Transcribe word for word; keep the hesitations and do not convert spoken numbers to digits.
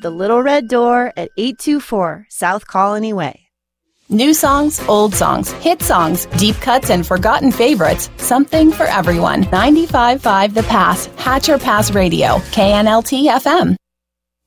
The Little Red Door at eight two four South Colony Way. New songs, old songs, hit songs, deep cuts, and forgotten favorites. Something for everyone. ninety-five point five The Pass, Hatcher Pass Radio, K N L T F M.